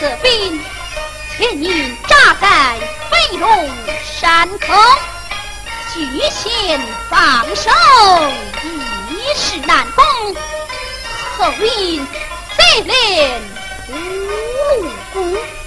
此兵，前年扎在飞龙山口，据险防守，一时难攻。后因贼连五路攻。